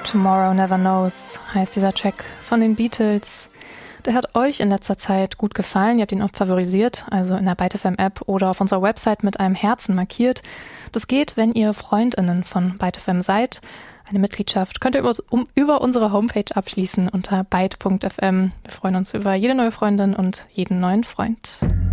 Tomorrow Never Knows heißt dieser Track von den Beatles. Der hat euch in letzter Zeit gut gefallen. Ihr habt ihn oft favorisiert, also in der Byte FM App oder auf unserer Website mit einem Herzen markiert. Das geht, wenn ihr FreundInnen von Byte FM seid. Eine Mitgliedschaft könnt ihr über unsere Homepage abschließen unter byte.fm. Wir freuen uns über jede neue Freundin und jeden neuen Freund.